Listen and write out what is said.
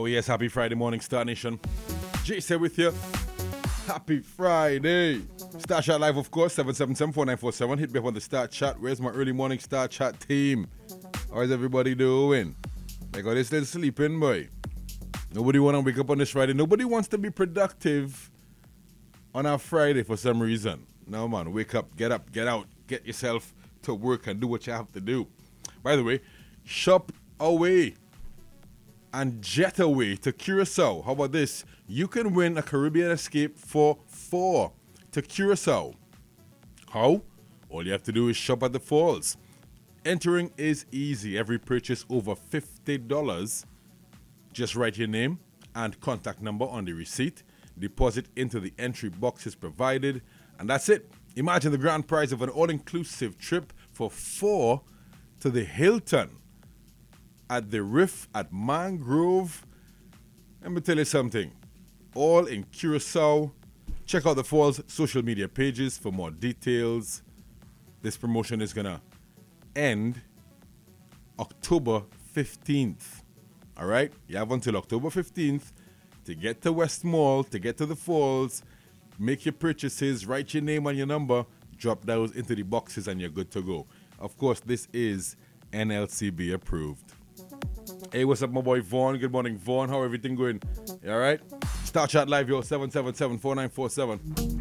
Oh yes, happy Friday morning, Star Nation. Jason with you. Happy Friday. Star Chat Live, of course, 777-4947. Hit me up on the Star Chat. Where's my early morning Star Chat team? How is everybody doing? They got this little sleeping, boy. Nobody want to wake up on this Friday. Nobody wants to be productive on a Friday for some reason. No, man. Wake up, get out, get yourself to work and do what you have to do. By the way, shop away and jet away to Curacao. How about this? You can win a Caribbean escape for 4 to Curacao. How? All you have to do is shop at the falls. Entering is easy. Every purchase over $50, just write your name and contact number on the receipt. Deposit into the entry boxes provided, and that's it. Imagine the grand prize of an all-inclusive trip for 4 to the Hilton at the Riff at Mangrove. Let me tell you something. All in Curacao. Check out the Falls social media pages for more details. This promotion is going to end October 15th. All right? You have until October 15th to get to West Mall, to get to the Falls, make your purchases, write your name and your number, drop those into the boxes, and you're good to go. Of course, this is NLCB approved. Hey, what's up, my boy Vaughn? Good morning, Vaughn. How everything going? You all right? Star Chat Live, yo, 777-4947.